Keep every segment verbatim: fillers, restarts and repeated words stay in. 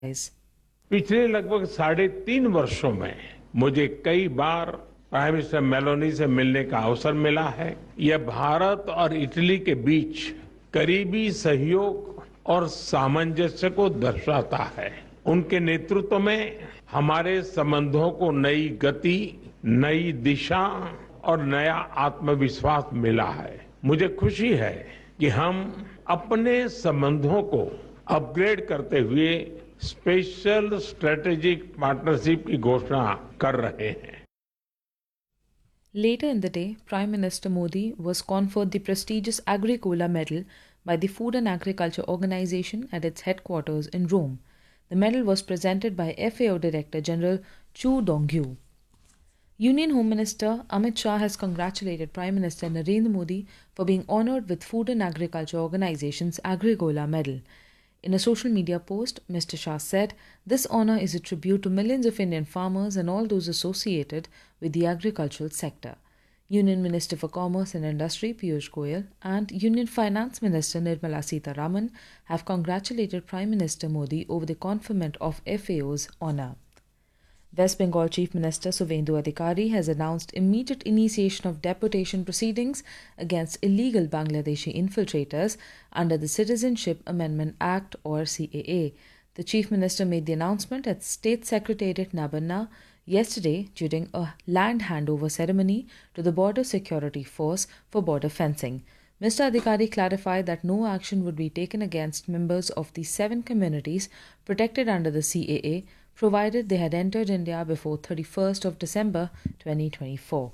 पिछले लगभग साढ़े तीन वर्षों में मुझे कई बार प्राइम मिनिस्टर मेलोनी से मिलने का अवसर मिला है। यह भारत और इटली के बीच करीबी सहयोग और सामंजस्य को दर्शाता है। उनके नेतृत्व में हमारे संबंधों को नई गति, नई दिशा और नया आत्मविश्वास मिला है। मुझे खुशी है कि हम अपने संबंधों को अपग्रेड करते हुए स्पेशल स्ट्रेटेजिक पार्टनरशिप की घोषणा कर रहे हैं। Later in the day, Prime Minister Modi was conferred the prestigious Agricola Medal by the Food and Agriculture Organization at its headquarters in Rome. The medal was presented by F A O Director General Chu Dongyu. Union Home Minister Amit Shah has congratulated Prime Minister Narendra Modi for being honoured with Food and Agriculture Organization's Agricola Medal. In a social media post, Mister Shah said, "This honour is a tribute to millions of Indian farmers and all those associated with the agricultural sector." Union Minister for Commerce and Industry Piyush Goyal and Union Finance Minister Nirmala Sitharaman have congratulated Prime Minister Modi over the conferment of F A O's honour. West Bengal Chief Minister Suvendu Adhikari has announced immediate initiation of deportation proceedings against illegal Bangladeshi infiltrators under the Citizenship Amendment Act or C A A. The Chief Minister made the announcement at State Secretariat Nabanna yesterday during a land handover ceremony to the Border Security Force for border fencing. Mister Adhikari clarified that no action would be taken against members of the seven communities protected under the C A A, provided they had entered India before thirty-first of December twenty twenty-four.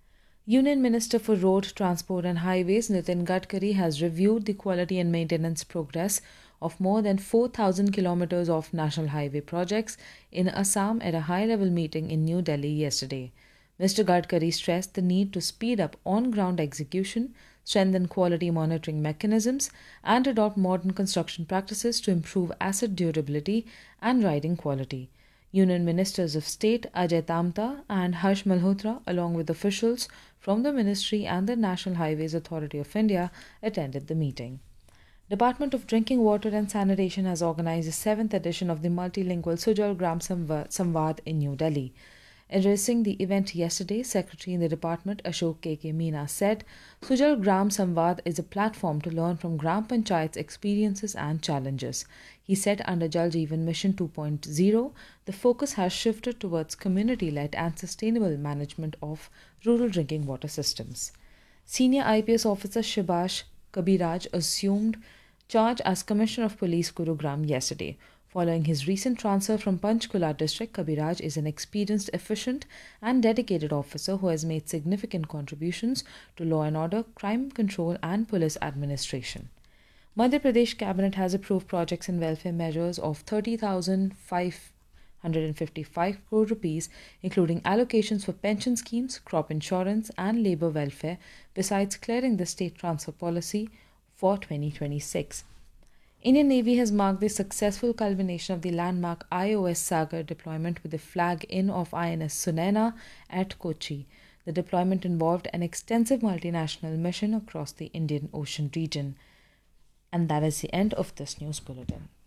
Union Minister for Road Transport and Highways Nitin Gadkari has reviewed the quality and maintenance progress of more than four thousand kilometers of national highway projects in Assam at a high-level meeting in New Delhi yesterday. Mister Gadkari stressed the need to speed up on-ground execution, strengthen quality monitoring mechanisms, and adopt modern construction practices to improve asset durability and riding quality. Union Ministers of State Ajay Tamta and Harsh Malhotra, along with officials from the Ministry and the National Highways Authority of India, attended the meeting. Department of Drinking Water and Sanitation has organized the seventh edition of the multilingual Sujal Gram Samvad in New Delhi. Addressing the event yesterday, Secretary in the department Ashok K K Meena said, "Sujal Gram Samvad is a platform to learn from Gram Panchayat's experiences and challenges." He said under Jal Jeevan Mission two point oh, the focus has shifted towards community-led and sustainable management of rural drinking water systems. Senior I P S officer Shibash Kabiraj assumed charge as Commissioner of Police Gurugram yesterday. Following his recent transfer from Panchkula district, Kabiraj is an experienced, efficient and dedicated officer who has made significant contributions to law and order, crime control and police administration. Madhya Pradesh Cabinet has approved projects and welfare measures of thirty thousand five hundred fifty-five crore rupees, including allocations for pension schemes, crop insurance and labour welfare, besides clearing the state transfer policy for twenty twenty-six. Indian Navy has marked the successful culmination of the landmark I O S Sagar deployment with the flag-in of I N S Sunaina at Kochi. The deployment involved an extensive multinational mission across the Indian Ocean region. And that is the end of this news bulletin.